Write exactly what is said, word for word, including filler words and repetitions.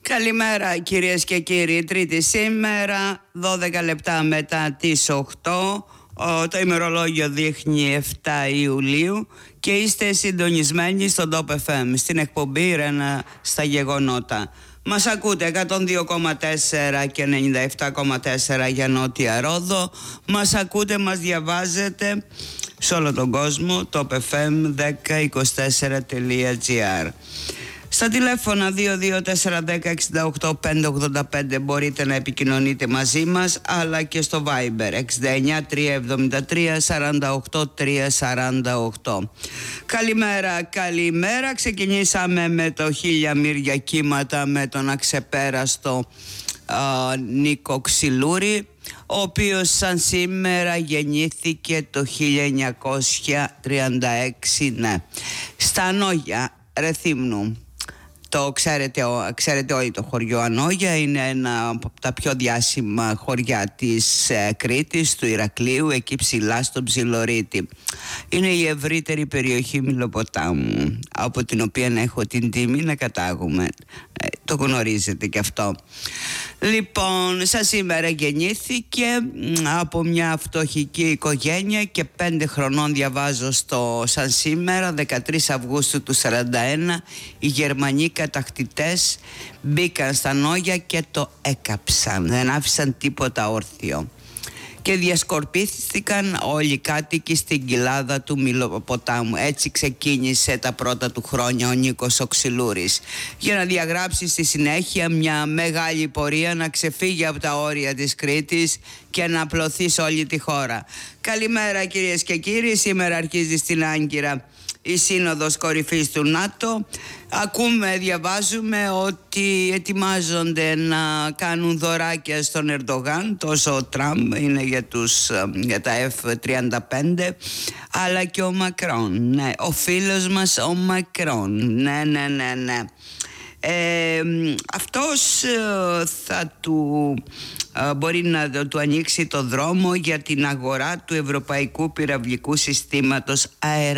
Καλημέρα κυρίες και κύριοι. Τρίτη σήμερα, δώδεκα λεπτά μετά τις οκτώ. Το ημερολόγιο δείχνει επτά Ιουλίου και είστε συντονισμένοι στον Top εφ εμ, στην εκπομπή Ρένα στα γεγονότα. Μας ακούτε εκατόν δύο κόμμα τέσσερα και ενενήντα επτά κόμμα τέσσερα για Νότια Ρόδο. Μας ακούτε, μας διαβάζετε σε όλο τον κόσμο, top εφ εμ δέκα είκοσι τέσσερα τελεία τζι άρ. Στα τηλέφωνα δύο δύο τέσσερα ένα μηδέν εξήντα οκτώ πεντακόσια ογδόντα πέντε μπορείτε να επικοινωνείτε μαζί μας, αλλά και στο Viber εξήντα εννιά τριακόσια εβδομήντα τρία σαράντα οκτώ τριακόσια σαράντα οκτώ. Καλημέρα, καλημέρα. Ξεκινήσαμε με το χίλια μύρια κύματα με τον αξεπέραστο α, Νίκο Ξυλούρη, ο οποίος σαν σήμερα γεννήθηκε το χίλια εννιακόσια τριάντα έξι, ναι, στα Ανόγια Ρεθύμνου. Το ξέρετε, ξέρετε όλοι το χωριό Ανόγια, είναι ένα από τα πιο διάσημα χωριά της ε, Κρήτης, του Ηρακλείου, εκεί ψηλά στον Ψιλορίτη. Είναι η ευρύτερη περιοχή Μηλοποτάμου, από την οποία έχω την τιμή να κατάγουμε. Ε, το γνωρίζετε και αυτό. Λοιπόν, σαν σήμερα γεννήθηκε από μια φτωχική οικογένεια και πέντε χρονών, διαβάζω στο σαν σήμερα, δεκατρείς Αυγούστου του σαράντα ένα, οι Γερμανοί κατακτητές μπήκαν στα Ανόγια και το έκαψαν, δεν άφησαν τίποτα όρθιο και διασκορπίστηκαν όλοι οι κάτοικοι στην κοιλάδα του Μηλοποτάμου. Έτσι ξεκίνησε τα πρώτα του χρόνια ο Νίκος ο Ξυλούρης, για να διαγράψει στη συνέχεια μια μεγάλη πορεία να ξεφύγει από τα όρια της Κρήτης και να απλωθεί σε όλη τη χώρα. Καλημέρα κυρίες και κύριοι. Σήμερα αρχίζει στην Άγκυρα η Σύνοδος Κορυφής του ΝΑΤΟ. Ακούμε, διαβάζουμε ότι ετοιμάζονται να κάνουν δωράκια στον Ερντογάν. Τόσο ο Τραμπ είναι για, τους, για τα εφ τριάντα πέντε, αλλά και ο Μακρόν, ναι, ο φίλος μας ο Μακρόν, ναι, ναι, ναι, ναι. Ε, αυτός ε, θα του ε, μπορεί να του ανοίξει το δρόμο για την αγορά του Ευρωπαϊκού Πυραυλικού Συστήματος αέρα